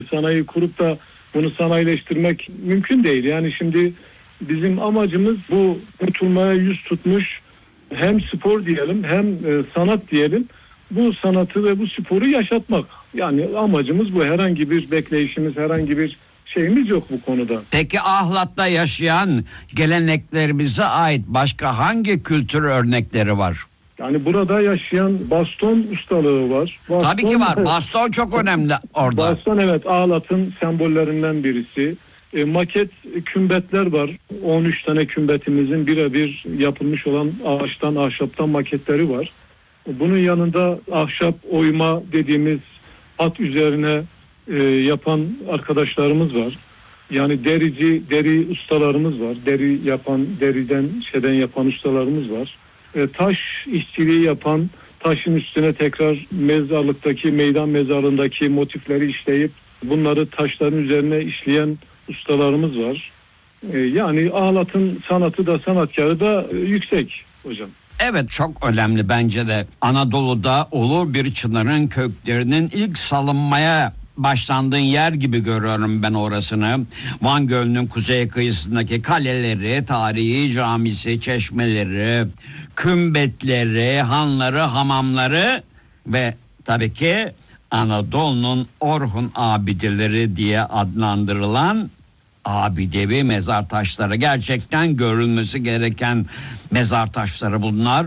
Sanayi kurup da bunu sanayileştirmek mümkün değil. Yani şimdi bizim amacımız bu unutulmaya yüz tutmuş hem spor diyelim hem sanat diyelim. Bu sanatı ve bu sporu yaşatmak. Yani amacımız bu. Herhangi bir bekleyişimiz, herhangi bir şeyimiz yok bu konuda. Peki Ahlat'ta yaşayan geleneklerimize ait başka hangi kültür örnekleri var? Yani burada yaşayan baston ustalığı var. Baston, Tabii ki var. Baston çok önemli orada. Baston evet Ahlat'ın sembollerinden birisi. Maket kümbetler var. 13 tane kümbetimizin birebir yapılmış olan ağaçtan, ahşaptan maketleri var. Bunun yanında ahşap oyma dediğimiz at üzerine yapan arkadaşlarımız var. Yani deri ustalarımız var. Deriden yapan ustalarımız var. Taş işçiliği yapan, taşın üstüne tekrar meydan mezarlığındaki motifleri işleyip bunları taşların üzerine işleyen ustalarımız var. Yani Ahlat'ın sanatı da sanatkarı da yüksek hocam. Evet, çok önemli bence de. Anadolu'da olur bir çınarın köklerinin ilk salınmaya başlandığın yer gibi görüyorum ben orasını. Van Gölü'nün kuzey kıyısındaki kaleleri, tarihi camisi, çeşmeleri, kümbetleri, hanları, hamamları ve tabii ki Anadolu'nun Orhun abideleri diye adlandırılan abidevi mezar taşları. Gerçekten görülmesi gereken mezar taşları bunlar.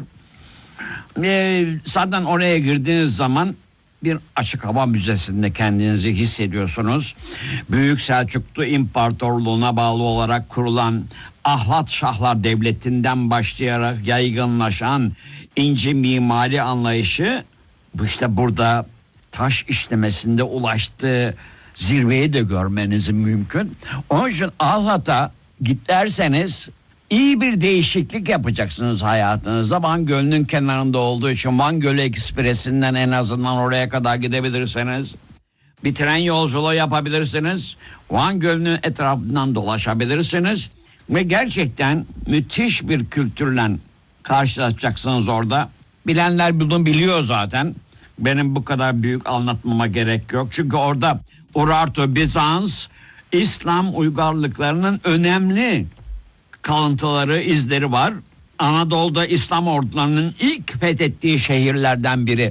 Zaten oraya girdiğiniz zaman bir açık hava müzesinde kendinizi hissediyorsunuz. Büyük Selçuklu İmparatorluğu'na bağlı olarak kurulan Ahlat Şahlar Devleti'nden başlayarak yaygınlaşan ince mimari anlayışı işte burada taş işlemesinde ulaştığı zirveyi de görmeniz mümkün. Onun için Ahlat'a giderseniz iyi bir değişiklik yapacaksınız hayatınızda. Van Gölü'nün kenarında olduğu için Van Gölü Ekspresi'nden en azından oraya kadar gidebilirsiniz. Bir tren yolculuğu yapabilirsiniz. Van Gölü'nün etrafından dolaşabilirsiniz. Ve gerçekten müthiş bir kültürle karşılaşacaksınız orada. Bilenler bunu biliyor zaten. Benim bu kadar büyük anlatmama gerek yok. Çünkü orada Urartu, Bizans, İslam uygarlıklarının önemli kalıntıları, izleri var. Anadolu'da İslam ordularının ilk fethettiği şehirlerden biri.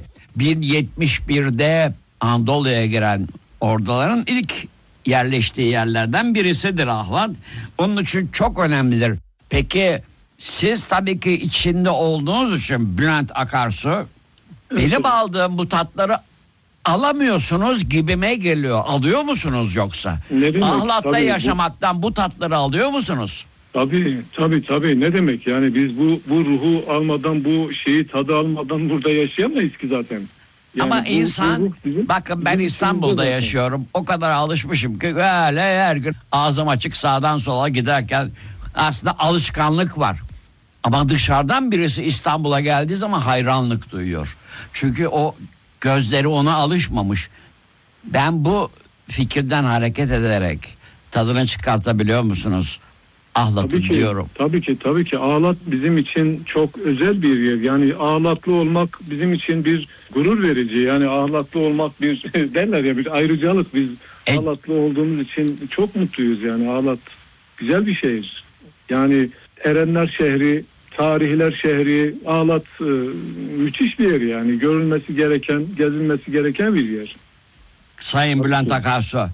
1071'de Anadolu'ya giren orduların ilk yerleştiği yerlerden birisidir Ahlat. Onun için çok önemlidir. Peki siz tabii ki içinde olduğunuz için Bülent Akarsu, benim aldığım bu tatları alamıyorsunuz gibime geliyor. Alıyor musunuz yoksa? Ahlat'ta tabii, yaşamaktan bu tatları alıyor musunuz? Tabii. Ne demek? Yani biz bu ruhu almadan, bu şeyi tadı almadan burada yaşayamayız ki zaten. Yani ama insan, bakın ben İstanbul'da yaşıyorum. O kadar alışmışım ki öyle her gün ağzım açık sağdan sola giderken aslında alışkanlık var. Ama dışarıdan birisi İstanbul'a geldiği zaman hayranlık duyuyor. Çünkü o gözleri ona alışmamış. Ben bu fikirden hareket ederek tadını çıkartabiliyor musunuz Ahlat'ı diyorum. Tabii ki Ahlat bizim için çok özel bir yer. Yani Ahlatlı olmak bizim için bir gurur verici. Yani Ahlatlı olmak bir derler ya, bir ayrıcalık. Biz Ahlatlı olduğumuz için çok mutluyuz yani. Ahlat güzel bir şehir. Yani Erenler şehri, tarihler şehri, Ahlat müthiş bir yer yani. Görülmesi gereken, gezilmesi gereken bir yer. Sayın Bülent Akarsu,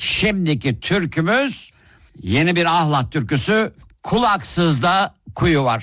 şimdiki türkümüz yeni bir Ahlat türküsü, Kulaksız'da kuyu var.